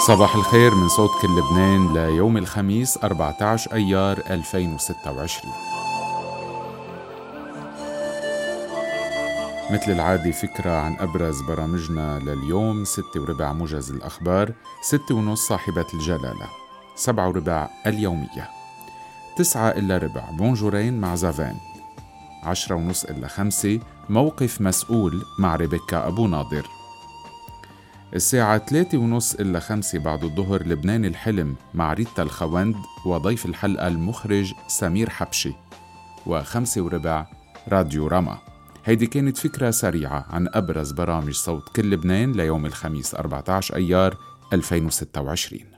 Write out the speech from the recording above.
صباح الخير من صوت كل لبنان ليوم الخميس 14 أيار 2026. مثل العادة فكرة عن أبرز برامجنا لليوم. 6:15 موجز الأخبار، 6:30 صاحبة الجلالة، 7:15 اليومية، 9:15 بونجورين مع زافان، 10:30 إلا 5 موقف مسؤول مع ريبيكا أبو ناظر، الساعة 3:30 إلا 5 بعد الظهر لبنان الحلم مع ريتا الخوند وضيف الحلقة المخرج سمير حبشي، و5:15 راديو رما. هيدي كانت فكرة سريعة عن أبرز برامج صوت كل لبنان ليوم الخميس 14 أيار 2026.